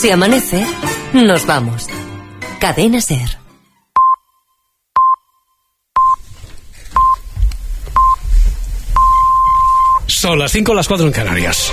Si amanece, nos vamos. Cadena SER. Son las 5, las 4 en Canarias.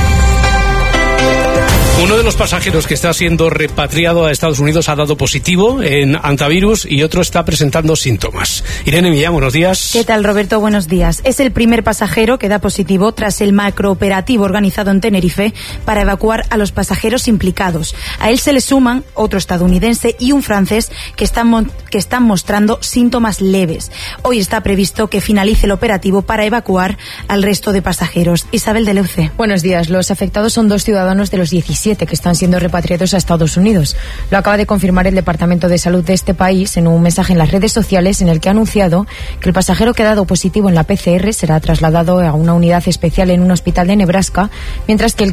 Uno de los pasajeros que está siendo repatriado a Estados Unidos ha dado positivo en antivirus y otro está presentando síntomas. Irene Millán, buenos días. ¿Qué tal, Roberto? Buenos días. Es el primer pasajero que da positivo tras el macrooperativo organizado en Tenerife para evacuar a los pasajeros implicados. A él se le suman otro estadounidense y un francés que están mostrando síntomas leves. Hoy está previsto que finalice el operativo para evacuar al resto de pasajeros. Isabel de Leuce. Buenos días. Los afectados son 2 ciudadanos de los 17 que están siendo repatriados a Estados Unidos. Lo acaba de confirmar el Departamento de Salud de este país en un mensaje en las redes sociales en el que ha anunciado que el pasajero que ha dado positivo en la PCR será trasladado a una unidad especial en un hospital de Nebraska, mientras que el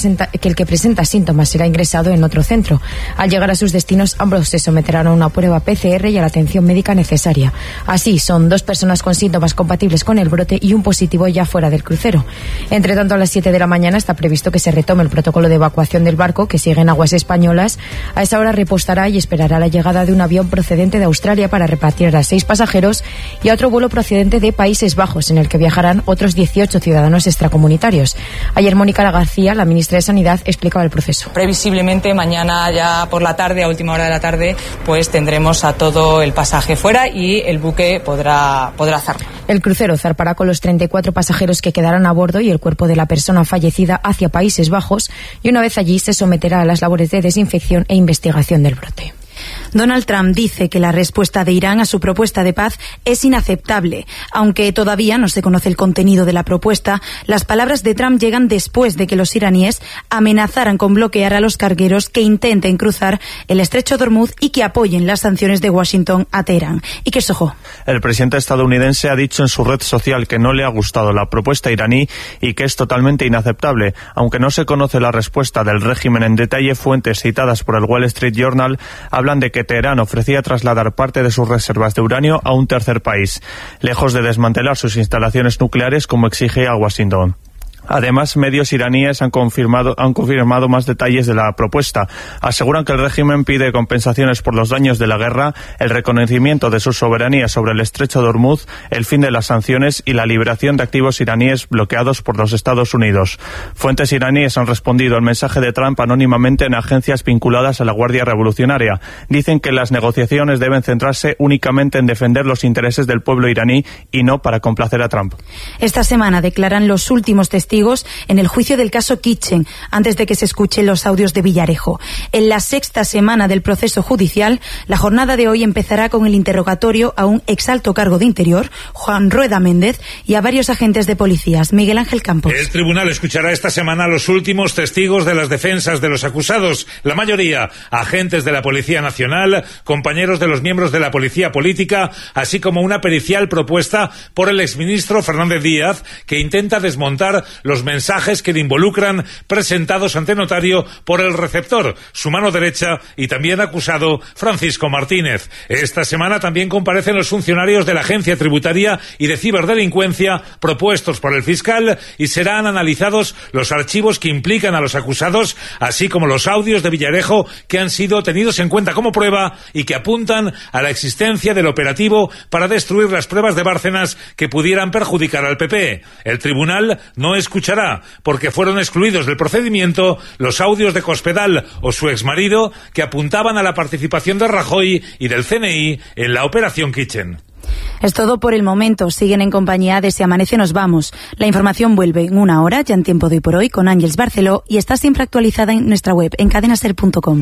que presenta síntomas será ingresado en otro centro. Al llegar a sus destinos, ambos se someterán a una prueba PCR y a la atención médica necesaria. Así, son 2 personas con síntomas compatibles con el brote y un positivo ya fuera del crucero. Entre tanto, a las 7 de la mañana está previsto que se retome el protocolo de evacuación del barco, que sigue en aguas españolas. A esa hora repostará y esperará la llegada de un avión procedente de Australia para repatriar a 6 pasajeros y a otro vuelo procedente de Países Bajos, en el que viajarán otros 18 ciudadanos extracomunitarios. Ayer Mónica García, la ministra de Sanidad, explicaba el proceso. Previsiblemente mañana ya por la tarde, a última hora de la tarde, pues tendremos a todo el pasaje fuera y el buque podrá zarpar. El crucero zarpará con los 34 pasajeros que quedarán a bordo y el cuerpo de la persona fallecida hacia Países Bajos, y una vez allí se someterá a las labores de desinfección e investigación del brote. Donald Trump dice que la respuesta de Irán a su propuesta de paz es inaceptable. Aunque todavía no se conoce el contenido de la propuesta, las palabras de Trump llegan después de que los iraníes amenazaran con bloquear a los cargueros que intenten cruzar el estrecho de Hormuz y que apoyen las sanciones de Washington a Teherán. Y que Sojo. El presidente estadounidense ha dicho en su red social que no le ha gustado la propuesta iraní y que es totalmente inaceptable. Aunque no se conoce la respuesta del régimen en detalle, fuentes citadas por el Wall Street Journal hablan de que Teherán ofrecía trasladar parte de sus reservas de uranio a un tercer país, lejos de desmantelar sus instalaciones nucleares como exige a Washington. Además, medios iraníes han confirmado más detalles de la propuesta. Aseguran que el régimen pide compensaciones por los daños de la guerra, el reconocimiento de su soberanía sobre el estrecho de Hormuz, el fin de las sanciones y la liberación de activos iraníes bloqueados por los Estados Unidos. Fuentes iraníes han respondido al mensaje de Trump anónimamente en agencias vinculadas a la Guardia Revolucionaria. Dicen que las negociaciones deben centrarse únicamente en defender los intereses del pueblo iraní y no para complacer a Trump. Esta semana declaran los últimos testigos en el juicio del caso Kitchen, antes de que se escuchen los audios de Villarejo. En la 6ª semana del proceso judicial, la jornada de hoy empezará con el interrogatorio a un exalto cargo de Interior, Juan Rueda Méndez, y a varios agentes de policías. Miguel Ángel Campos. El tribunal escuchará esta semana a los últimos testigos de las defensas de los acusados, la mayoría agentes de la Policía Nacional, compañeros de los miembros de la Policía Política, así como una pericial propuesta por el exministro Fernández Díaz, que intenta desmontar los mensajes que le involucran presentados ante notario por el receptor, su mano derecha y también acusado Francisco Martínez. Esta semana también comparecen los funcionarios de la Agencia Tributaria y de Ciberdelincuencia propuestos por el fiscal y serán analizados los archivos que implican a los acusados, así como los audios de Villarejo que han sido tenidos en cuenta como prueba y que apuntan a la existencia del operativo para destruir las pruebas de Bárcenas que pudieran perjudicar al PP. El tribunal no escuchará, porque fueron excluidos del procedimiento, los audios de Cospedal o su exmarido que apuntaban a la participación de Rajoy y del CNI en la operación Kitchen. Es todo por el momento. Siguen en compañía de Si Amanece Nos Vamos. La información vuelve en una hora, ya en Tiempo de Hoy por Hoy, con Ángeles Barceló, y está siempre actualizada en nuestra web, en cadenaser.com.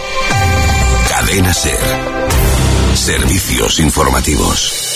Cadena Ser. Servicios informativos.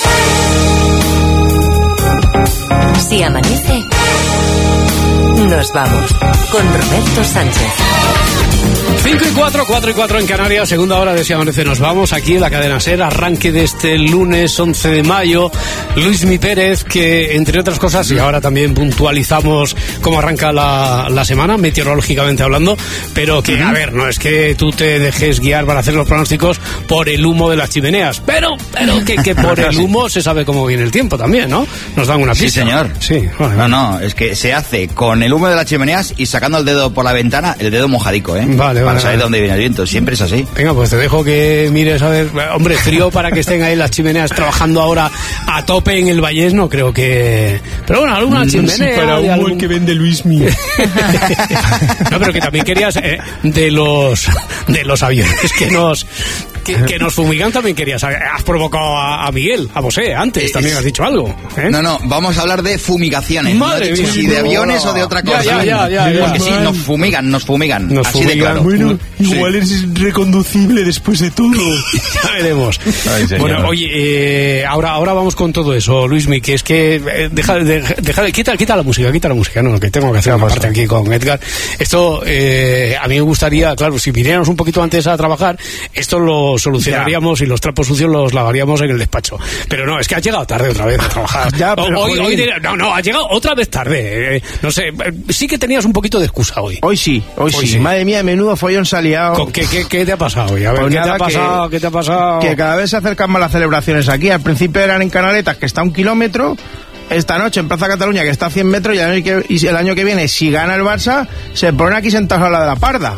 Si amanece, nos vamos con Roberto Sánchez. 5:04. 4 en Canarias, segunda hora de Si Amanece Nos Vamos, aquí en la cadena SER, arranque de este lunes 11 de mayo. Luismi Pérez, que entre otras cosas, y ahora también puntualizamos cómo arranca la semana, meteorológicamente hablando, pero que, a ver, no es que tú te dejes guiar para hacer los pronósticos por el humo de las chimeneas, pero que por el humo se sabe cómo viene el tiempo también, ¿no? Nos dan una pista. Sí, señor. Sí, vale. No, es que se hace con el humo de las chimeneas y sacando el dedo por la ventana, el dedo mojadico, ¿eh? Vale, para saber de dónde viene el viento, siempre es así. Venga, pues te dejo que mires, a ver, hombre, frío para que estén ahí las chimeneas trabajando ahora a tope en el Vallés, no creo que... Pero bueno, alguna chimenea... Sí, para humo el que vende Luismi. No, pero que también querías de los aviones que nos fumigan, también querías. Has provocado a Miguel, a José, antes también has dicho algo, ¿eh? No, vamos a hablar de fumigaciones. Madre no he dicho mía, si de aviones o de otra cosa. Ya. Porque sí, nos fumigan. Así de claro. Bueno, igual es reconducible después de todo. Ya veremos. Ay, bueno, oye, ahora vamos con todo eso, Luismi, que es que quita la música, no, que tengo que hacer una parte aquí con Edgar. Esto, a mí me gustaría, claro, si viniéramos un poquito antes a trabajar, esto lo solucionaríamos y los trapos sucios los lavaríamos en el despacho. Pero no, es que has llegado tarde otra vez a trabajar. No, has llegado otra vez tarde. No sé, sí que tenías un poquito de excusa hoy. Hoy sí. Madre mía, menudo follón se ha liado. ¿Qué te ha pasado hoy? A ver, pues ¿qué te ha pasado? Que cada vez se acercan más las celebraciones aquí. Al principio eran en Canaletas, que está a 1 kilómetro. Esta noche en Plaza Cataluña, que está a 100 metros, y el año que viene, si gana el Barça, se ponen aquí sentados a la de la Parda.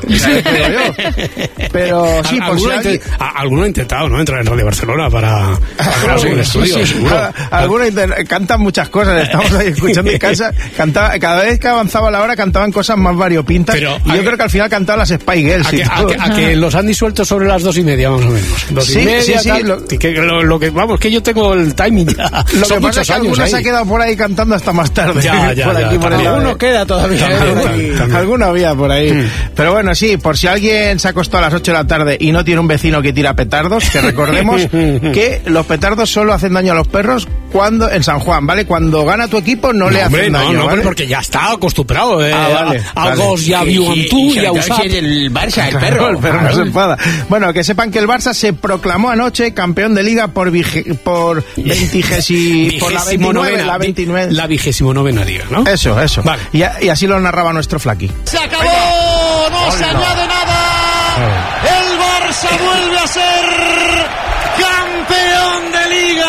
Pero sí, por si alguien... Alguno ha intentado, ¿no?, entrar en Radio Barcelona para quedarse en el estudio, seguro. Algunos cantan muchas cosas, estamos ahí escuchando en casa. Cada vez que avanzaba la hora cantaban cosas más variopintas, pero y yo creo que al final cantaban las Spy Girls. A que los han disuelto sobre las 2:30 más o menos. 2:30, que yo tengo el timing ya. Lo que pasa es que algunos se ha quedado por ahí cantando hasta más tarde. Alguno queda todavía. Alguno había por ahí. Pero bueno, sí, por si alguien se acostó a las 8 de la tarde y no tiene un vecino que tira petardos, que recordemos que los petardos solo hacen daño a los perros cuando en San Juan, ¿vale? Cuando gana tu equipo no le hacen daño, ¿vale? Porque ya está acostumbrado, vale. Algo ya vio tú y a usar. El Barça, el perro no se enfada. Bueno, que sepan que el Barça se proclamó anoche campeón de Liga por la 29. La 29ª Liga, ¿no? Eso. Vale. Y así lo narraba nuestro Flaqui. ¡Se acabó! ¡No se añade nada! ¡El Barça vuelve a ser campeón de Liga!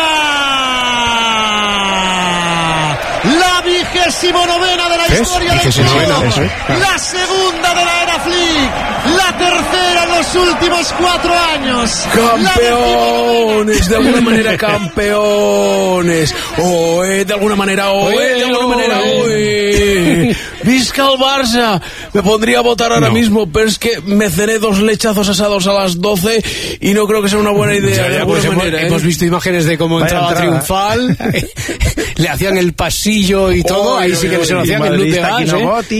La 29ª de la historia del club. La segunda de la era Flick. La tercera en los últimos 4 años. Campeones, de alguna manera campeones. De alguna manera. Visca el Barça. Me pondría a votar ahora mismo, pero es que me cené 2 lechazos asados a las 12 y no creo que sea una buena idea. De alguna manera, hemos visto imágenes de cómo entraba triunfal. Le hacían el pasillo y todo. Ahí sí que se lo hacían en luz de gas,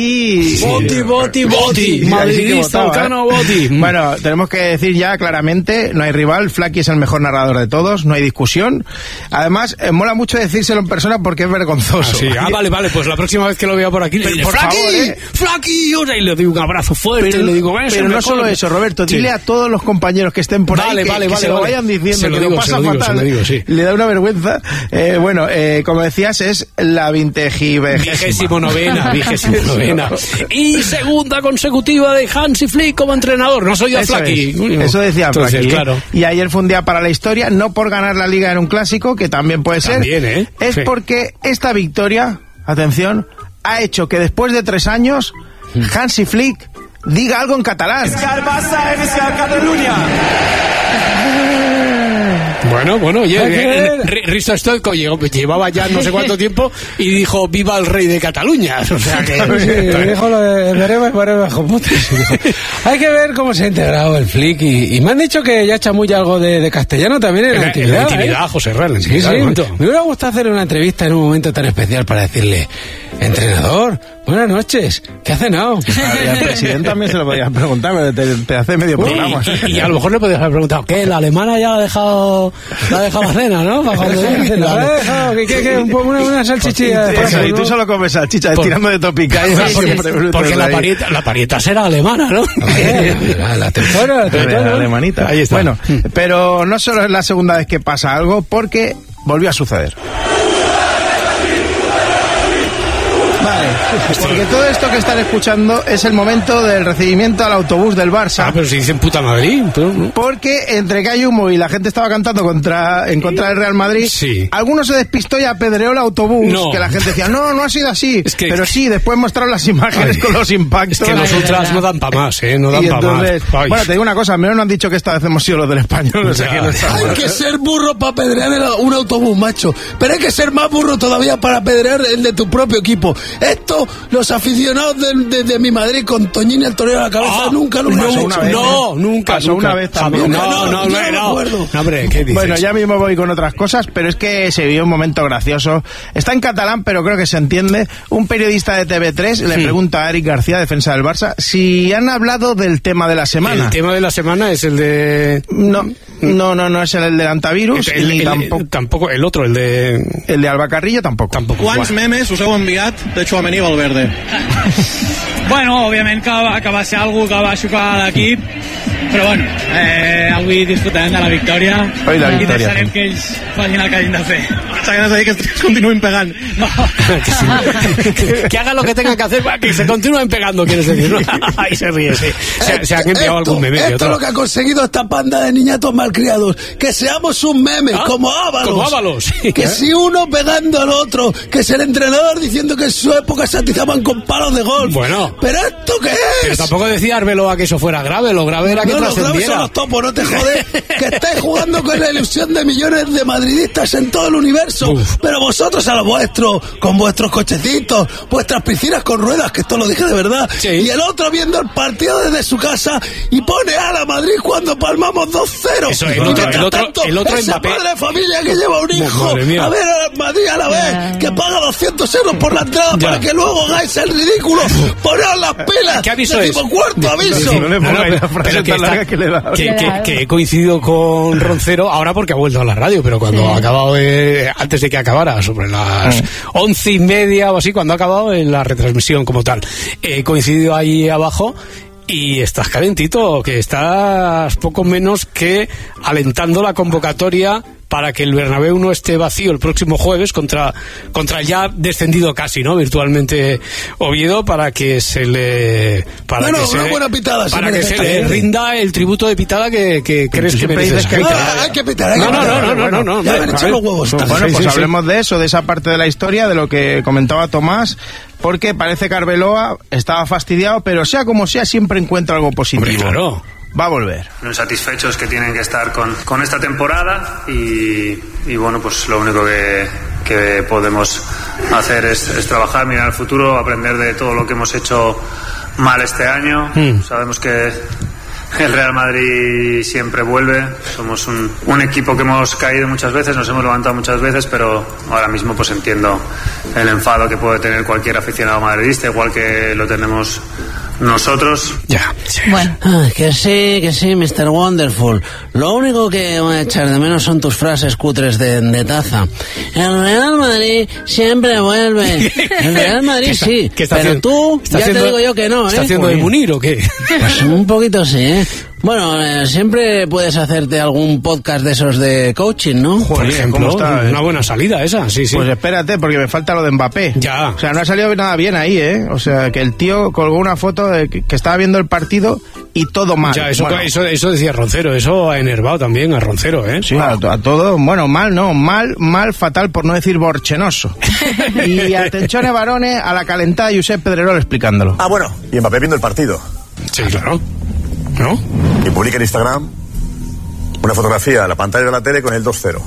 Boti. Madridista, Cano Boti. Bueno, tenemos que decir ya claramente, no hay rival. Flaqui es el mejor narrador de todos, no hay discusión. Además, mola mucho decírselo en persona porque es vergonzoso. Vale, pues la próxima vez que lo vea por aquí le diré, Flaqui, y le doy un abrazo fuerte. Pero, y le digo, pero no solo eso, Roberto, dile a todos los compañeros que estén por ahí que se lo vayan diciendo, que lo pasa fatal. Le da una vergüenza. Como decías, es la 29ª. Y segunda consecutiva de Hansi Flick como entrenador. No soy yo Flaqui. Eso decía Flaqui. Claro. Y ayer fue un día para la historia, no por ganar la Liga en un clásico, que también puede ser. Es porque esta victoria, atención, ha hecho que después de 3 años Hansi Flick diga algo en catalán. Bueno, Risto Stoico llevaba ya no sé cuánto tiempo y dijo viva el rey de Cataluña. O sea que dijo lo de veremos. Hay que ver cómo se ha integrado el Flick y me han dicho que ya chamulla algo de castellano también en la intimidad, José Real. Sí. Me hubiera gustado hacer una entrevista en un momento tan especial para decirle, entrenador, buenas noches, ¿qué ha cenado? Y al presidente también se lo podías preguntar, te hace medio programa. Y a lo mejor le podías haber preguntado, ¿qué? ¿La alemana ya ha dejado La deja la cena, ¿no? Para cuando una salchichilla. Y tú solo comes salchicha, tirando de topica. Porque la parieta será alemana, ¿no? La tercera, alemanita. Ahí está. Bueno, pero no solo es la segunda vez que pasa algo, porque volvió a suceder. Vale, porque todo esto que están escuchando es el momento del recibimiento al autobús del Barça. Ah, pero si dicen puta Madrid. Porque entre que hay humo y la gente estaba cantando en contra del Real Madrid, alguno se despistó y apedreó el autobús, que la gente decía, no ha sido así. Pero sí, después mostraron las imágenes con los impactos. Es que los ultras no dan para más, no dan para más. Bueno, te digo una cosa, al menos no han dicho que esta vez hemos sido los del Español. O sea, que no hay que ser burro para apedrear un autobús, macho. Pero hay que ser más burro todavía para apedrear el de tu propio equipo. Esto, los aficionados de mi Madrid con Toñín y el torero a la cabeza nunca lo han hecho. Nunca. Pasó una vez también. No, hombre, ¿qué dices? Bueno, ya mismo voy con otras cosas, pero es que se vivió un momento gracioso. Está en catalán, pero creo que se entiende. Un periodista de TV3 le pregunta a Eric García, defensa del Barça, si han hablado del tema de la semana. El tema de la semana es el de... No es el del antivirus. Tampoco el otro, el de Alba Carrillo, tampoco. ¿Quants memes us heu enviat de Tchouaméni Valverde? Bueno, òbviament que va ser algú que va xocar l'equip, però bueno, avui disfrutarem de la victòria i deixarem que ells facin el que hagin de fer. S'ha de dir que es continuïn pegant. No. Que hagan lo que tengan que hacer, que se continúen pegando, quieres decir, ¿no? Ahí se ríe, sí. Se han enviado algún meme. Esto es lo que ha conseguido esta panda de niñatos malcriados, que seamos un meme, como Ábalos. Que si uno pegando al otro, que es el entrenador diciendo que en su época se atizaban con palos de golf. Bueno. ¿Pero esto qué es? Pero tampoco decía Arbeloa que eso fuera grave, lo grave era que trascendiera. Los graves son los topos, no te jodes, que estáis jugando con la ilusión de millones de madridistas en todo el universo. Pero vosotros a lo vuestro, con vuestros cochecitos, vuestras piscinas con ruedas, que esto lo dije de verdad, y el otro viendo el partido desde su casa y pone a la Madrid cuando palmamos 2-0. Eso, el otro ese Mbappé, padre de familia que lleva un hijo a ver a Madrid a la vez, que paga 200 euros por la entrada para que luego hagáis el ridículo. Poneos las pilas. ¿Qué aviso es? Cuarto aviso. No le pongáis la frase tan larga que le da. Que he coincidido con Roncero ahora porque ha vuelto a la radio, pero cuando ha acabado, antes de que acabara, sobre las 11:30 o así, cuando ha acabado en la retransmisión como tal, he coincidido ahí abajo. Y estás calentito, que estás poco menos que alentando la convocatoria para que el Bernabéu no esté vacío el próximo jueves contra el ya descendido casi, ¿no? Virtualmente Oviedo, para que se le... Para que se le rinda el tributo de pitada que crees que merece. Hay que pitar. No. Ya haber hecho los huevos. Bueno, pues hablemos de eso, de esa parte de la historia, de lo que comentaba Tomás, porque parece que Arbeloa estaba fastidiado, pero sea como sea, siempre encuentra algo positivo. Hombre, claro. Va a volver. Satisfechos que tienen que estar con esta temporada y bueno, pues lo único que podemos hacer es trabajar, mirar al futuro, aprender de todo lo que hemos hecho mal este año. Sabemos que el Real Madrid siempre vuelve, somos un equipo que hemos caído muchas veces, nos hemos levantado muchas veces, pero ahora mismo pues entiendo el enfado que puede tener cualquier aficionado madridista, igual que lo tenemos nosotros. Bueno. Que sí, Mr. Wonderful. Lo único que voy a echar de menos son tus frases cutres de taza. El Real Madrid siempre vuelve. El Real Madrid sí. Pero tú, ya te digo yo que no, ¿Está haciendo de Munir o qué? Pues un poquito sí, Bueno, siempre puedes hacerte algún podcast de esos de coaching, ¿no? Por ejemplo, una buena salida esa, sí. Pues espérate, porque me falta lo de Mbappé. Ya. O sea, no ha salido nada bien ahí, O sea, que el tío colgó una foto de que estaba viendo el partido y todo mal. Ya, eso decía Roncero, eso ha enervado también a Roncero, Sí, a todo, bueno, mal, fatal, por no decir borchenoso. Y atención, varones, a la calentada Josep Pedrerol explicándolo. Bueno, y Mbappé viendo el partido. Sí, claro. ¿No? Y publica en Instagram una fotografía de la pantalla de la tele con el 2-0.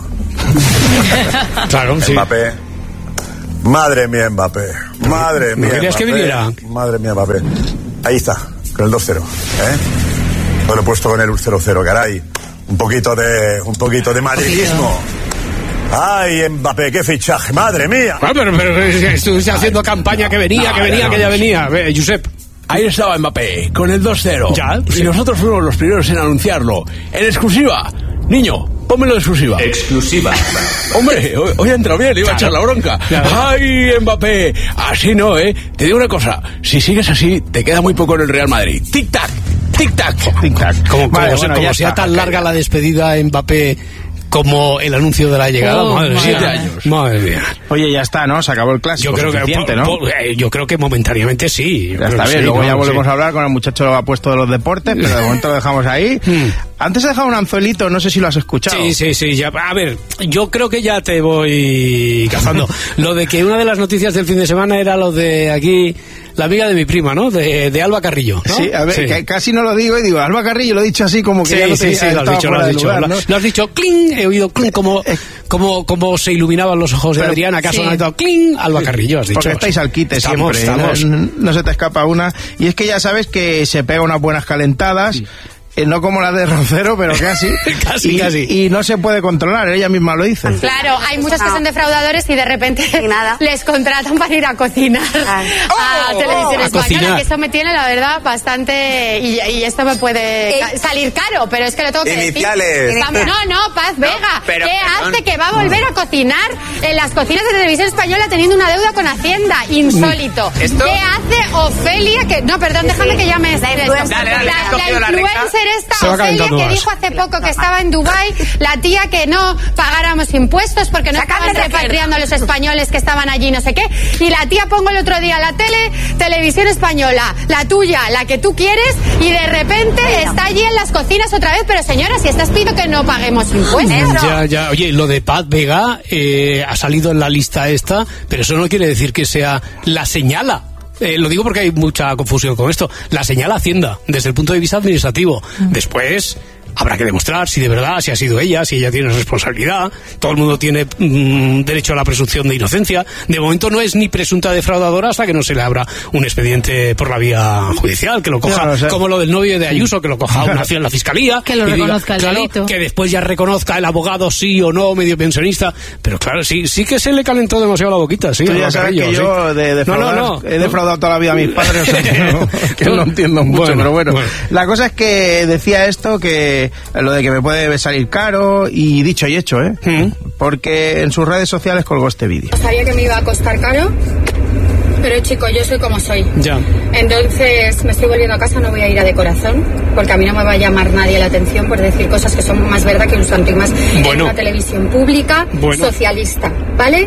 Claro, Mbappé. Madre mía, Mbappé. Madre mía. ¿No querías que viniera? Madre mía, Mbappé. Ahí está, con el 2-0. No lo he puesto con el 0-0, caray. Un poquito de madridismo. ¡Ay, Mbappé, qué fichaje! ¡Madre mía! Pero estuviste haciendo campaña que ya venía. Josep. Ahí estaba Mbappé, con el 2-0. Ya, y nosotros fuimos los primeros en anunciarlo. En exclusiva. Niño, pónmelo exclusiva. Exclusiva. Hombre, hoy ha entrado bien, iba a echar la bronca. ¡Ay, Mbappé! Así no, ¿eh? Te digo una cosa, si sigues así, te queda muy poco en el Real Madrid. ¡Tic-tac! ¡Tic-tac! Tic-tac. Como sea tan larga la despedida Mbappé como el anuncio de la llegada, madre mía. 7 años. Madre mía. Oye, ya está, ¿no? Se acabó el clásico. Yo creo que momentáneamente sí. Ya está bien, luego ya volvemos a hablar con el muchacho apuesto de los deportes, pero de momento lo dejamos ahí. Antes he dejado un anzuelito, no sé si lo has escuchado. Sí, ya, a ver, yo creo que ya te voy cazando. Lo de que una de las noticias del fin de semana era lo de aquí, la amiga de mi prima, ¿no? De Alba Carrillo, ¿no? Sí, a ver, que casi no lo digo y digo, Alba Carrillo, lo he dicho así como que ya no te lo has dicho, cling, he oído cling, como se iluminaban los ojos de Adriana, acaso no ha dado cling, Alba Carrillo, has dicho. Porque estáis al quite siempre, estamos. No se te escapa una. Y es que ya sabes que se pega unas buenas calentadas. No como la de Roncero, pero casi. casi. Y no se puede controlar, ella misma lo dice. Claro, hay muchos que son defraudadores y de repente les contratan para ir a cocinar a Televisión Española, que eso me tiene, la verdad, bastante... Y esto me puede salir caro, pero es que lo tengo que decir. No, Paz Vega, ¿qué hace que va a volver a cocinar en las cocinas de Televisión Española teniendo una deuda con Hacienda? Insólito. ¿Qué hace Ofelia? Déjame que llame esto. La influencer esta Ofelia que dijo hace poco que estaba en Dubái, la tía que no pagáramos impuestos porque no estaban repatriando a los españoles que estaban allí, no sé qué, y la tía pongo el otro día la Televisión Española, la tuya, la que tú quieres, y de repente está allí en las cocinas otra vez. Pero señora, si estás pidiendo que no paguemos impuestos. Ya, oye, lo de Paz Vega ha salido en la lista esta, pero eso no quiere decir que sea la señala. Lo digo porque hay mucha confusión con esto. La señala Hacienda, desde el punto de vista administrativo. Después habrá que demostrar si de verdad, si ha sido ella, si ella tiene responsabilidad. Todo el mundo tiene derecho a la presunción de inocencia. De momento no es ni presunta defraudadora hasta que no se le abra un expediente por la vía judicial, que lo coja, como lo del novio de Ayuso, que lo coja una acción en la fiscalía, que lo reconozca el delito, que después ya reconozca el abogado sí o no, medio pensionista. Pero claro, sí que se le calentó demasiado la boquita. Sí, tú ya sabes que yo de defraudar, he defraudado toda la vida a mis padres, o sea, que no entiendo mucho, pero bueno. La cosa es que decía esto, que lo de que me puede salir caro, y dicho y hecho, porque en sus redes sociales colgó este vídeo. Sabía que me iba a costar caro, pero chico, yo soy como soy. Ya. Entonces me estoy volviendo a casa, no voy a ir a de corazón, porque a mí no me va a llamar nadie la atención por decir cosas que son más verdad que un santo, y más en una televisión pública socialista, ¿vale?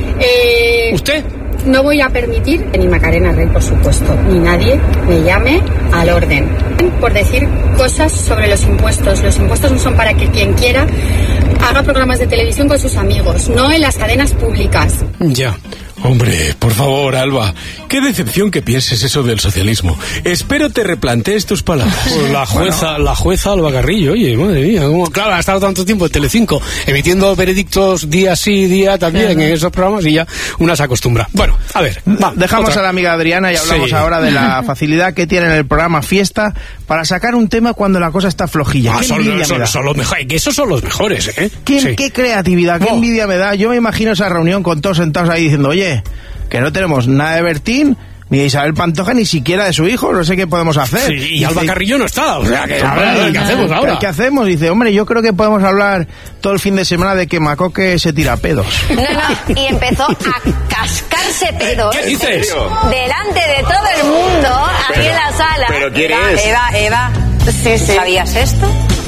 ¿Usted? No voy a permitir que ni Macarena Rey, por supuesto, ni nadie me llame al orden por decir cosas sobre los impuestos. Los impuestos no son para que quien quiera haga programas de televisión con sus amigos, no en las cadenas públicas. Ya. Hombre, por favor, Alba, qué decepción que pienses eso del socialismo. Espero te replantees tus palabras. Pues la jueza Alba Carrillo, oye, madre mía, claro, ha estado tanto tiempo en Telecinco emitiendo veredictos día sí, día también en esos programas, y ya una se acostumbra. Bueno, a ver, dejamos a la amiga Adriana y hablamos ahora de la facilidad que tiene en el programa Fiesta para sacar un tema cuando la cosa está flojilla. Son los mejores, que esos son los mejores, ¿eh? Qué creatividad, qué envidia me da. Yo me imagino esa reunión con todos sentados ahí diciendo, oye, que no tenemos nada de Bertín, ni de Isabel Pantoja, ni siquiera de su hijo, no sé qué podemos hacer. Sí, y Alba Carrillo no está, o sea, ¿qué hacemos ahora? ¿Qué hacemos? Dice, hombre, yo creo que podemos hablar todo el fin de semana de que Macoque se tira pedos. No, y empezó a cascarse pedos. ¿Qué dices? Delante de todo el mundo, aquí en la sala. ¿Pero quién es? Eva. Sí. ¿Sabías esto?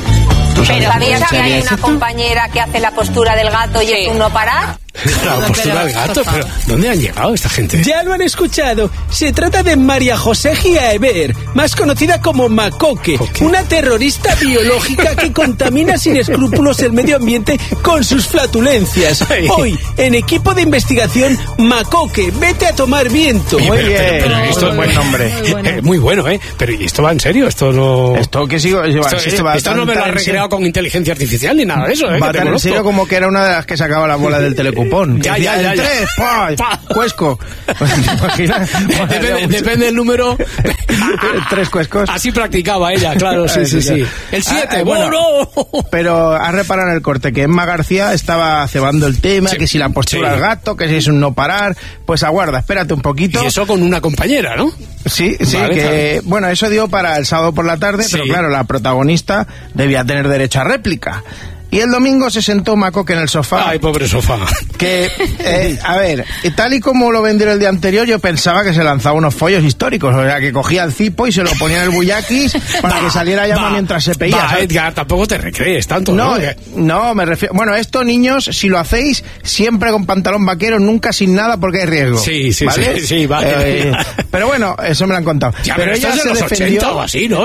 ¿Sabías que hay una compañera que hace la postura del gato y es un no parar? La postura del gato, pero ¿dónde han llegado esta gente? Ya lo han escuchado. Se trata de María José Giaever, más conocida como Macoque, una terrorista biológica que contamina sin escrúpulos el medio ambiente con sus flatulencias. Hoy, en equipo de investigación, Macoque, vete a tomar viento. Muy bien, esto es buen nombre. Muy bueno, ¿eh? Pero ¿y esto va en serio? Esto no... ¿Esto qué sigo? Esto no me lo ha recreado con inteligencia artificial ni nada de eso, ¿eh? Va tan en serio como que era una de las que sacaba la bola del telecupón. Ya. 3, Cuesco. Depende del número. 3 cuescos. Así practicaba ella, claro, sí. El 7, Pero has reparado en el corte que Emma García estaba cebando el tema, que si la postura del gato, que si es un no parar. Pues aguarda, espérate un poquito. Y eso con una compañera, ¿no? Sí, vale, bueno, eso dio para el sábado por la tarde, pero claro, la protagonista debía tener derecho a réplica. Y el domingo se sentó Macoque en el sofá. Ay, pobre sofá. Que, a ver, tal y como lo vendieron el día anterior, yo pensaba que se lanzaba unos follos históricos. O sea, que cogía el cipo y se lo ponía en el buyaquis para que saliera llama mientras se peía. Edgar, tampoco te recrees tanto, ¿no? No, me refiero... Bueno, esto, niños, si lo hacéis, siempre con pantalón vaquero, nunca sin nada, porque hay riesgo. Sí, ¿vale? Sí, vale. Pero bueno, eso me lo han contado. Ya, pero ella se defendió... o así, ¿no?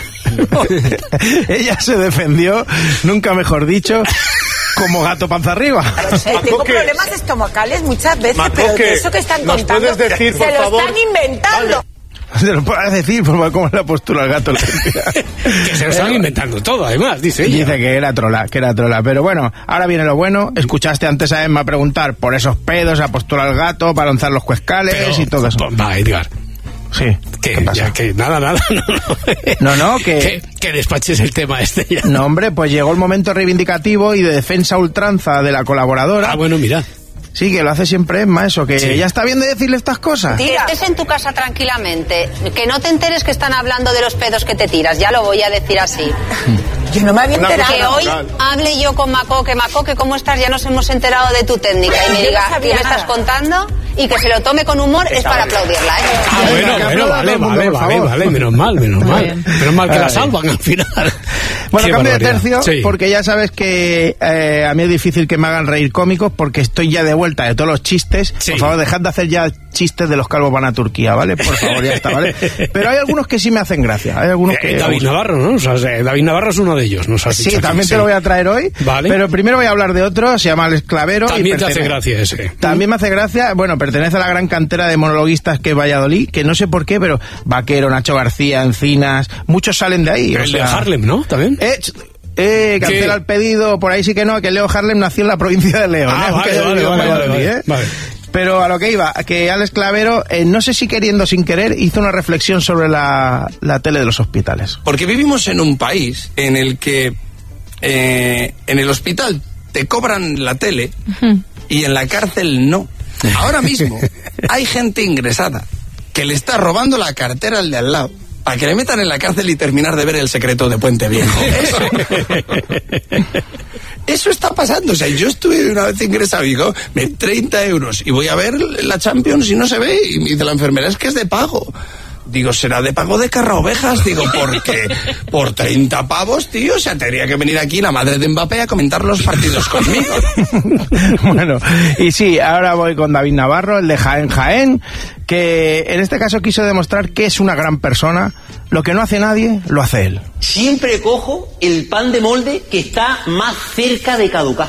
Ella se defendió, nunca mejor dicho, como gato panza arriba. Tengo problemas estomacales muchas veces, pero de eso que están contando, ¿puedes decir, por se favor? lo están inventando. Vale. Se lo puedes decir, por favor, cómo es la postura del gato. Que se lo están inventando todo, además, dice ella. Dice que era trola. Pero bueno, ahora viene lo bueno. Escuchaste antes a Emma preguntar por esos pedos, la postura del gato, para lanzar los cuescales y todo eso. Va, Edgar. Sí. Que nada. No, que despaches el tema este ya. No, hombre, pues llegó el momento reivindicativo y de defensa a ultranza de la colaboradora. Ah, bueno, mira. Sí, que lo hace siempre Emma, eso, que ya está bien de decirle estas cosas. Que estés en tu casa tranquilamente, que no te enteres que están hablando de los pedos que te tiras, ya lo voy a decir así. Yo no me había enterado. Que hoy hable yo con Macoque, ¿cómo estás? Ya nos hemos enterado de tu técnica. Y me diga, ¿qué me estás contando? Y que se lo tome con humor, es para aplaudirla, ¿eh? Vale, menos mal. Menos mal que la salvan al final. Bueno, cambio de tercio, porque ya sabes que a mí es difícil que me hagan reír cómicos, porque estoy ya de vuelta de todos los chistes. Por favor, dejad de hacer ya chistes de los calvos van a Turquía, ¿vale? Por favor, ya está, ¿vale? Pero hay algunos que sí me hacen gracia. Hay algunos que... David Navarro, ¿no? O sea, David Navarro es uno de ellos. Sí, también te lo voy a traer hoy. Vale. Pero primero voy a hablar de otro, se llama El Esclavero. También te hace gracia ese. También me hace gracia, bueno, pertenece a la gran cantera de monologuistas que es Valladolid, que no sé por qué, pero Vaquero, Nacho García, Encinas, muchos salen de ahí. Pero el de Harlem, ¿no? También. Cancela el pedido, por ahí sí que no, que Leo Harlem nació en la provincia de León. Vale. Pero a lo que iba, que Alex Clavero, no sé si queriendo o sin querer, hizo una reflexión sobre la tele de los hospitales. Porque vivimos en un país en el que en el hospital te cobran la tele y en la cárcel no. Ahora mismo hay gente ingresada que le está robando la cartera al de al lado para que le metan en la cárcel y terminar de ver El secreto de Puente Viejo. Eso está pasando. O sea, yo estuve una vez ingresado y digo, 30 euros y voy a ver la Champions y no se ve. Y me dice la enfermera, es que es de pago. Digo, será de pago de carraovejas. Digo, porque por 30 pavos, tío, o sea, tendría que venir aquí la madre de Mbappé a comentar los partidos conmigo. Bueno, y sí, ahora voy con David Navarro, el de Jaén, que en este caso quiso demostrar que es una gran persona. Lo que no hace nadie, lo hace él. Siempre cojo el pan de molde que está más cerca de caducar.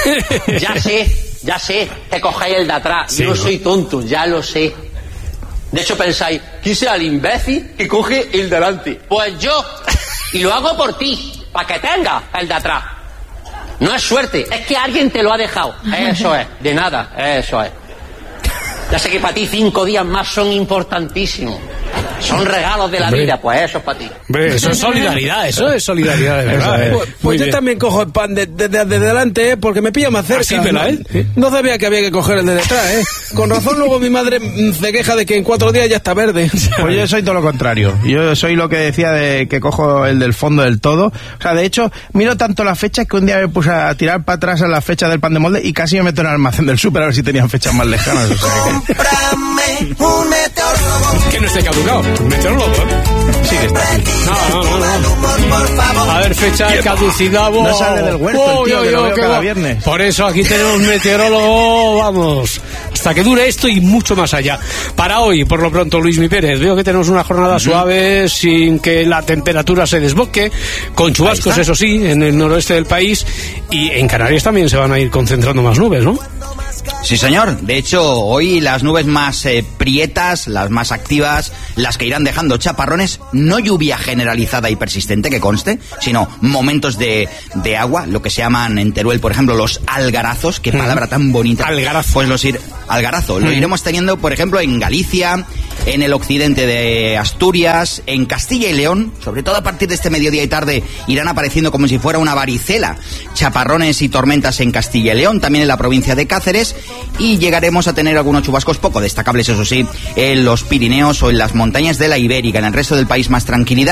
Ya sé, te cogéis el de atrás. Sí, yo no soy tonto, ya lo sé. De hecho pensáis, ¿quién será el imbécil que coge el delante? Pues yo, y lo hago por ti, para que tenga el de atrás. No es suerte, es que alguien te lo ha dejado. Eso es, de nada, eso es. Ya sé que para ti 5 días más son importantísimos. Son regalos de la vida, pues eso es para ti. Eso es solidaridad, de verdad. Pues yo también cojo el pan de delante, porque me pilla más cerca. Así, ¿verdad? No sabía que había que coger el de detrás, Con razón luego mi madre se queja de que en 4 días ya está verde. Pues yo soy todo lo contrario. Yo soy lo que decía de que cojo el del fondo del todo. O sea, de hecho, miro tanto las fechas que un día me puse a tirar para atrás a las fechas del pan de molde y casi me meto en el almacén del súper a ver si tenían fechas más lejanas. O sea, Cómprame un meteorólogo. Que no esté caducado. Meteorólogo, sí que está aquí. No. A ver, fecha de caducidad. No sale del huerto, tío, que lo veo cada viernes. Por eso aquí tenemos meteorólogo, vamos, hasta que dure esto y mucho más allá. Para hoy, por lo pronto, Luismi Pérez, veo que tenemos una jornada suave, sin que la temperatura se desboque, con chubascos, eso sí, en el noroeste del país, y en Canarias también se van a ir concentrando más nubes, ¿no? Sí, señor. De hecho, hoy las nubes más prietas, las más activas, las que irán dejando chaparrones, no lluvia generalizada y persistente, que conste, sino momentos de agua, lo que se llaman en Teruel, por ejemplo, los algarazos. Qué palabra tan bonita. Algarazo. Pues algarazo. Lo iremos teniendo, por ejemplo, en Galicia, en el occidente de Asturias, en Castilla y León. Sobre todo a partir de este mediodía y tarde irán apareciendo como si fuera una varicela chaparrones y tormentas en Castilla y León, también en la provincia de Cáceres, y llegaremos a tener algunos chubascos poco destacables, eso sí, en los Pirineos o en las montañas de la Ibérica. En el resto del país más tranquilidad.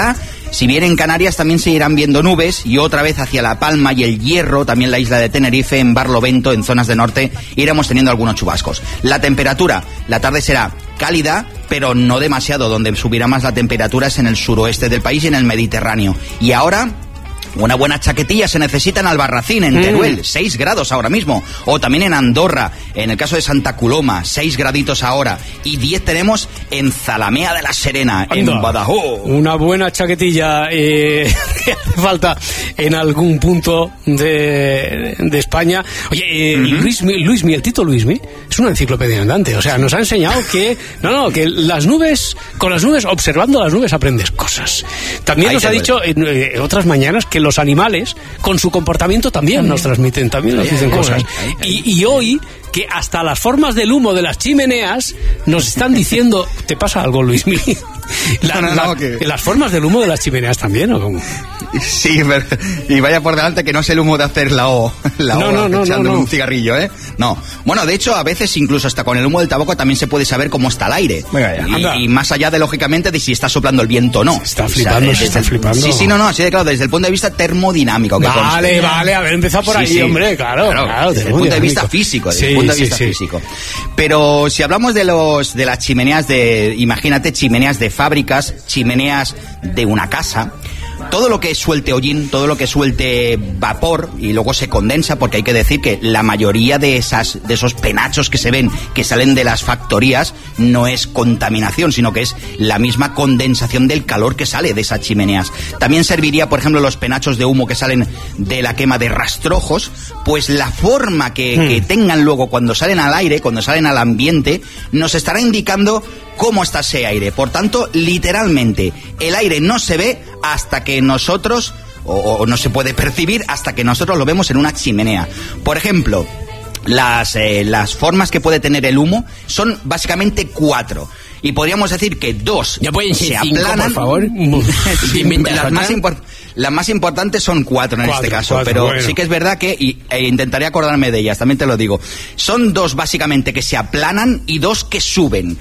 Si bien en Canarias también se irán viendo nubes, y otra vez hacia La Palma y El Hierro, también la isla de Tenerife, en Barlovento, en zonas de norte, iremos teniendo algunos chubascos. La temperatura, la tarde será cálida, pero no demasiado. Donde subirá más la temperatura es en el suroeste del país y en el Mediterráneo. Y ahora, una buena chaquetilla se necesita en Albarracín, en Teruel, 6 grados ahora mismo. O también en Andorra, en el caso de Santa Coloma, 6 graditos ahora. Y 10 tenemos en Zalamea de la Serena, en Badajoz. Una buena chaquetilla que hace falta en algún punto de España. Oye, Luismi, el Tito Luismi, es una enciclopedia andante. O sea, nos ha enseñado que que las nubes, con las nubes, observando las nubes aprendes cosas. También nos ha dicho en otras mañanas que los animales, con su comportamiento, también nos transmiten, también nos dicen cosas. Y hoy, que hasta las formas del humo de las chimeneas nos están diciendo... ¿Te pasa algo, Luismi? ¿Las formas del humo de las chimeneas también, o cómo? Sí, pero, y vaya por delante que no es el humo de hacer la O echando un cigarrillo, ¿eh? No. Bueno, de hecho, a veces incluso hasta con el humo del tabaco también se puede saber cómo está el aire. Y más allá de, lógicamente, de si está soplando el viento o no. Está flipando. Sí, así de claro, desde el punto de vista termodinámico. Que vale, haber empezado por ahí, hombre, claro. Desde el punto de vista físico, físico. Pero si hablamos de las chimeneas imagínate, chimeneas de fábricas, chimeneas de una casa, todo lo que suelte hollín, todo lo que suelte vapor y luego se condensa, porque hay que decir que la mayoría de esos penachos que se ven, que salen de las factorías, no es contaminación, sino que es la misma condensación del calor que sale de esas chimeneas. También serviría, por ejemplo, los penachos de humo que salen de la quema de rastrojos, pues la forma que tengan luego cuando salen al aire, cuando salen al ambiente, nos estará indicando cómo está ese aire. Por tanto, literalmente, el aire no se ve hasta que nosotros, o no se puede percibir hasta que nosotros lo vemos en una chimenea. Por ejemplo, las formas que puede tener el humo son básicamente 4. Y podríamos decir que 2 se aplanan. 5, por favor. Las más importantes son 4 en este caso, pero bueno, sí que es verdad que, intentaré acordarme de ellas, también te lo digo. Son 2 básicamente que se aplanan y 2 que suben.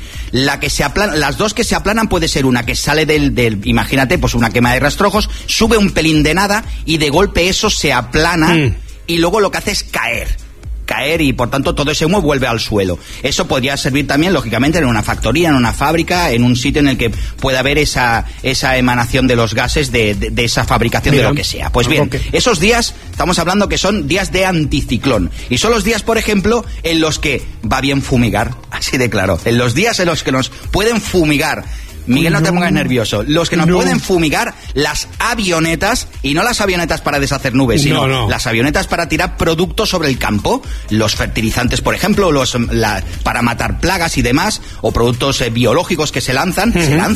Las 2 que se aplanan puede ser una que sale del imagínate, pues una quema de rastrojos, sube un pelín de nada y de golpe eso se aplana y luego lo que hace es caer y por tanto todo ese humo vuelve al suelo. Eso podría servir también, lógicamente, en una factoría, en una fábrica, en un sitio en el que pueda haber esa emanación de los gases de esa fabricación de lo que sea. Pues bien, esos días estamos hablando que son días de anticiclón y son los días, por ejemplo, en los que va bien fumigar, así de claro, en los días en los que nos pueden fumigar. Miguel, no te pongas nervioso. Los que nos pueden fumigar, las avionetas, y no las avionetas para deshacer nubes, sino las avionetas para tirar productos sobre el campo, los fertilizantes, por ejemplo, para matar plagas y demás, o productos biológicos que se lanzan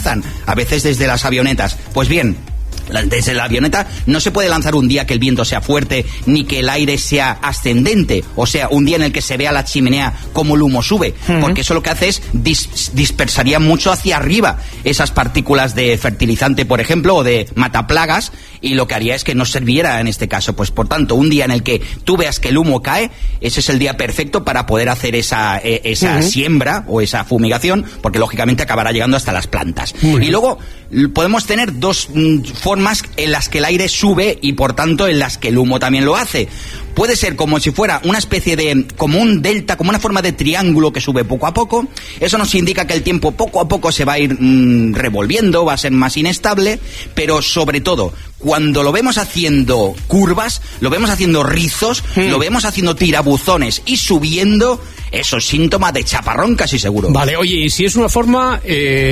a veces desde las avionetas. Pues bien, desde la avioneta no se puede lanzar un día que el viento sea fuerte ni que el aire sea ascendente, o sea, un día en el que se vea la chimenea como el humo sube, porque eso lo que hace es dispersaría mucho hacia arriba esas partículas de fertilizante, por ejemplo, o de mataplagas, y lo que haría es que no serviera en este caso. Pues por tanto, un día en el que tú veas que el humo cae, ese es el día perfecto para poder hacer esa siembra o esa fumigación, porque lógicamente acabará llegando hasta las plantas. Y luego podemos tener 2 formas en las que el aire sube y por tanto en las que el humo también lo hace. Puede ser como si fuera una especie de, como un delta, como una forma de triángulo que sube poco a poco. Eso nos indica que el tiempo poco a poco se va a ir revolviendo, va a ser más inestable, pero sobre todo, cuando lo vemos haciendo curvas, lo vemos haciendo rizos, lo vemos haciendo tirabuzones y subiendo, eso es síntoma de chaparrón casi seguro. Vale, oye, y si es una forma,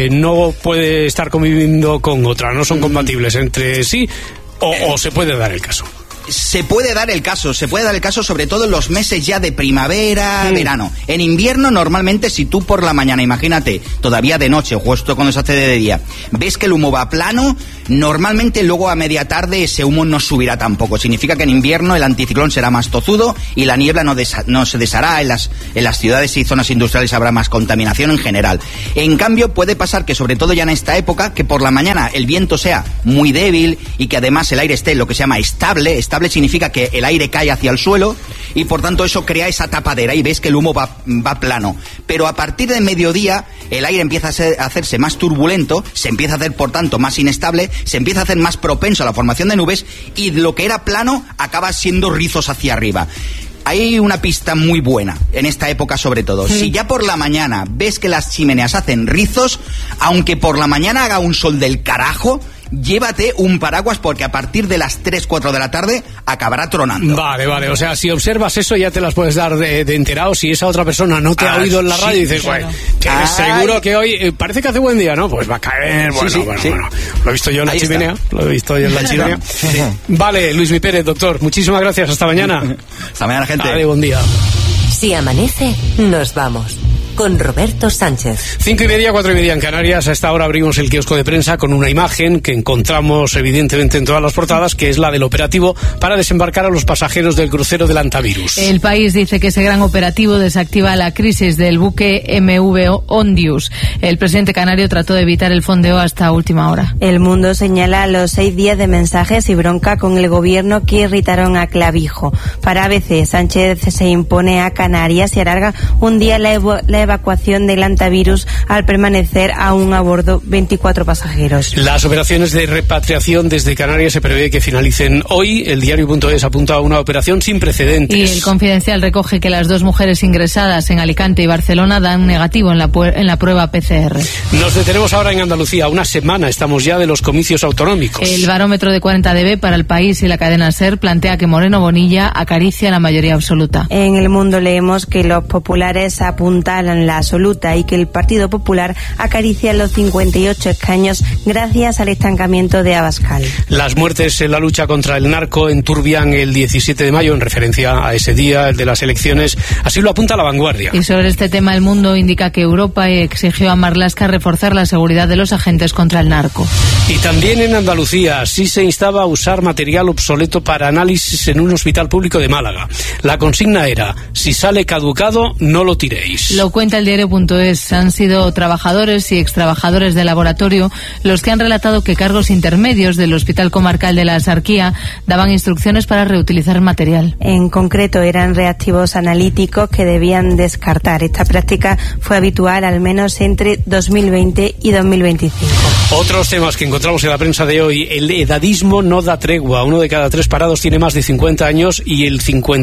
no puede estar conviviendo con otra, no son compatibles entre sí, o se puede dar el caso. Se puede dar el caso sobre todo en los meses ya de primavera, verano. En invierno normalmente si tú por la mañana, imagínate, todavía de noche, justo cuando se hace de día, ves que el humo va plano, normalmente luego a media tarde ese humo no subirá tampoco. Significa que en invierno el anticiclón será más tozudo y la niebla no se deshará, en las ciudades y zonas industriales habrá más contaminación en general. En cambio puede pasar que sobre todo ya en esta época, que por la mañana el viento sea muy débil y que además el aire esté lo que se llama estable significa que el aire cae hacia el suelo y por tanto eso crea esa tapadera y ves que el humo va plano. Pero a partir de mediodía el aire empieza a hacerse más turbulento, se empieza a hacer por tanto más inestable se empieza a hacer más propenso a la formación de nubes y lo que era plano acaba siendo rizos hacia arriba. Hay una pista muy buena, en esta época sobre todo. Si ya por la mañana ves que las chimeneas hacen rizos, aunque por la mañana haga un sol del carajo, llévate un paraguas porque a partir de las 3, 4 de la tarde acabará tronando. Vale, o sea, si observas eso ya te las puedes dar de enterado. Si esa otra persona no te ha oído en la radio y dices, bueno, seguro que hoy parece que hace buen día, ¿no? Pues va a caer, bueno. Lo he visto yo en la chimenea. Vale, Luis Mi Pérez, doctor, muchísimas gracias, hasta mañana. Hasta mañana, gente. Vale, buen día. Si amanece, nos vamos. Con Roberto Sánchez. 5:30, 4:30 en Canarias. A esta hora abrimos el kiosco de prensa con una imagen que encontramos evidentemente en todas las portadas, que es la del operativo para desembarcar a los pasajeros del crucero del Antavirus. El País dice que ese gran operativo desactiva la crisis del buque MV Ondius. El presidente canario trató de evitar el fondeo hasta última hora. El Mundo señala los 6 días de mensajes y bronca con el gobierno que irritaron a Clavijo. Para ABC, Sánchez se impone a Canarias y alarga un día la evacuación del Antavirus al permanecer aún a bordo 24 pasajeros. Las operaciones de repatriación desde Canarias se prevé que finalicen hoy. El diario.es apunta a una operación sin precedentes. Y el Confidencial recoge que las 2 mujeres ingresadas en Alicante y Barcelona dan negativo en la prueba PCR. Nos detenemos ahora en Andalucía. Una semana estamos ya de los comicios autonómicos. El barómetro de 40dB para el País y la cadena SER plantea que Moreno Bonilla acaricia la mayoría absoluta. En El Mundo leemos que los populares apuntalan la absoluta y que el Partido Popular acaricia los 58 escaños gracias al estancamiento de Abascal. Las muertes en la lucha contra el narco enturbian el 17 de mayo en referencia a ese día, el de las elecciones. Así lo apunta La Vanguardia. Y sobre este tema El Mundo indica que Europa exigió a Marlaska reforzar la seguridad de los agentes contra el narco. Y también en Andalucía sí se instaba a usar material obsoleto para análisis en un hospital público de Málaga. La consigna era: si sale caducado, no lo tiréis. Lo cuenta el diario.es. Han sido trabajadores y extrabajadores del laboratorio los que han relatado que cargos intermedios del Hospital Comarcal de la Axarquía daban instrucciones para reutilizar material. En concreto eran reactivos analíticos que debían descartar. Esta práctica fue habitual al menos entre 2020 y 2025. Otros temas que encontramos en la prensa de hoy: el edadismo no da tregua. 1 de cada 3 parados tiene más de 50 años y el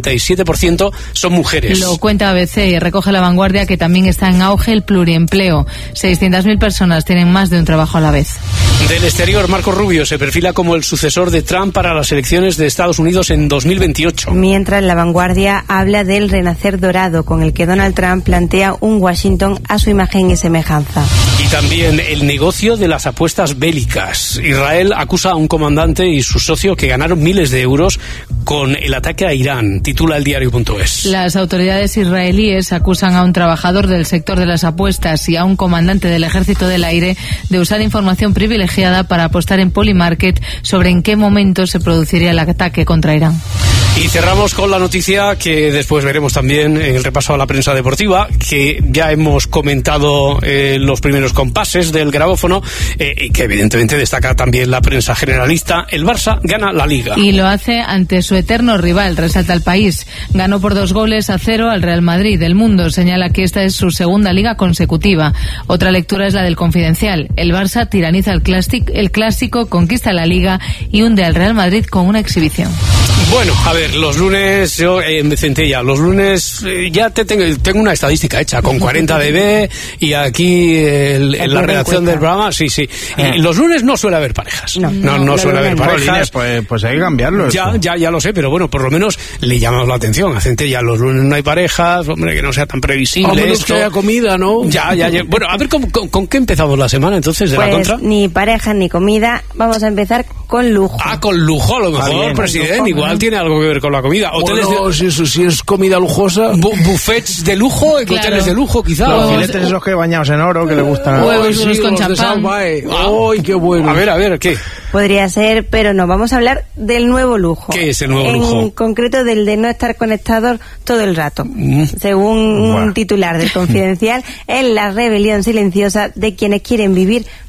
57% son mujeres. Lo cuenta ABC y recoge La Vanguardia que también está en auge el pluriempleo. 600.000 personas tienen más de un trabajo a la vez. Del exterior, Marco Rubio se perfila como el sucesor de Trump para las elecciones de Estados Unidos en 2028. Mientras La Vanguardia habla del renacer dorado con el que Donald Trump plantea un Washington a su imagen y semejanza. Y también el negocio de las apuestas bélicas. Israel acusa a un comandante y su socio que ganaron miles de euros con el ataque a Irán, titula el diario.es. Las autoridades israelíes acusan a un trabajador del sector de las apuestas y a un comandante del Ejército del Aire de usar información privilegiada para apostar en Polymarket sobre en qué momento se produciría el ataque contra Irán. Y cerramos con la noticia que después veremos también en el repaso a la prensa deportiva, que ya hemos comentado los primeros compases del grabófono, y que evidentemente destaca también la prensa generalista. El Barça gana la Liga. Y lo hace ante su eterno rival, resalta El País. Ganó por 2-0 al Real Madrid. El Mundo señala que esta es su segunda Liga consecutiva. Otra lectura es la del Confidencial. El Barça tiraniza el clásico, conquista la Liga y hunde al Real Madrid con una exhibición. Bueno, a ver, los lunes, yo en Centella, los lunes ya tengo una estadística hecha con 40 dB y aquí en la redacción del programa, sí. Y los lunes no suele haber parejas. No suele haber parejas. Pues hay que cambiarlo. Ya lo sé, pero bueno, por lo menos le llamamos la atención a Centella. Los lunes no hay parejas, hombre, que no sea tan previsible. Hombre, esto. Que haya comida, ¿no? Ya. Bueno, a ver, ¿con qué empezamos la semana entonces de pues, la contra? Ni parejas ni comida. Vamos a empezar con lujo. Con lujo, a lo mejor, bien, presidente. Lujo, igual tiene algo que ver con la comida. Hoteles si es comida lujosa. Buffets de lujo, hoteles de lujo, quizá. Los filetes esos que bañados en oro, que le gustan. Huevos con champán. ¡Ay, qué bueno! A ver, ¿qué? Podría ser, pero no. Vamos a hablar del nuevo lujo. ¿Qué es el nuevo lujo? En concreto, del de no estar conectados todo el rato. Según un titular del Confidencial, es la rebelión silenciosa de quienes quieren vivir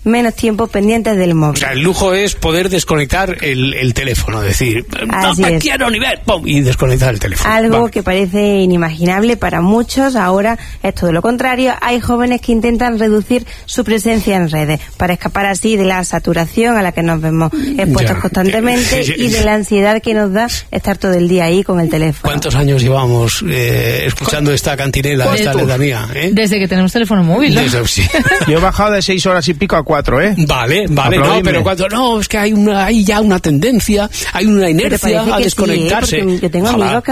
menos tiempo pendientes del móvil. O sea, el lujo es poder desconectar el teléfono, es decir, Así no me es. quiero ni ver, ¡pum! Y desconectar el teléfono. Algo Vale. que parece inimaginable para muchos, ahora es todo lo contrario. Hay jóvenes que intentan reducir su presencia en redes para escapar así de la saturación a la que nos vemos expuestos constantemente y de la ansiedad que nos da estar todo el día ahí con el teléfono. ¿Cuántos años llevamos escuchando esta cantinela, esta letanía? Desde que tenemos teléfono móvil, ¿no? Sí. Yo he bajado de 6 horas y pico a 4, ¿eh? Vale, no, pero cuando no, es que hay ya una tendencia, hay una inercia a desconectarse. Yo tengo amigos que